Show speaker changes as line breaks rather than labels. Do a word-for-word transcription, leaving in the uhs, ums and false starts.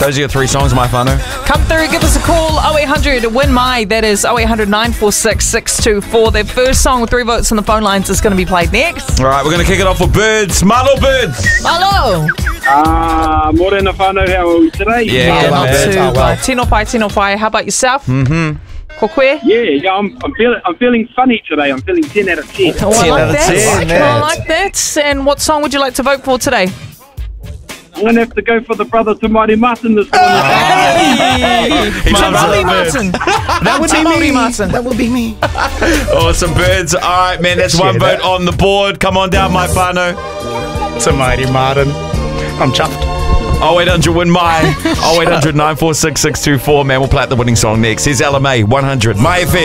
Those are your three songs, my whānau.
Come through, give us a call, oh eight hundred win my, that is oh eight hundred nine four six six two four. Their first song with three votes on the phone lines is going to be played next.
All right, we're going to kick it off with Birds. Malo Birds.
Hello.
Ah, uh, morena whānau, how are we today?
Yeah,
Yeah, not
man.
too
Oh, well.
bad. Tino pai, tino pai. How about yourself?
Mm-hmm.
Ko koe?
Yeah, yeah, I'm, I'm feeling, I'm feeling funny today. I'm feeling ten out of ten.
Oh, I
ten
like
out of
that.
ten,
I
man.
like that. And what song would you like to vote for today?
I'm gonna have to go for the brother to Mighty Martin this morning.
He loves
Timothy
it.
Martin.
That would be
Timothy
me.
Martin.
That would be me.
Awesome, Birds. All right, man, that's one
Yeah,
vote on the board. Come on down, my whānau.
It's a Mighty Martin. I'm chuffed.
oh eight hundred win my. oh eight hundred nine four six six two four, man. We'll play out the winning song next. Here's L M A one hundred. My F M.